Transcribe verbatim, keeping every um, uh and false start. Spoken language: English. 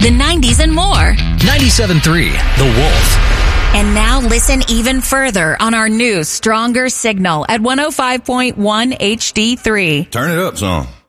the nineties, and more. ninety-seven point three The Wolf. And now listen even further on our new, stronger signal at one oh five point one H D three. Turn it up some.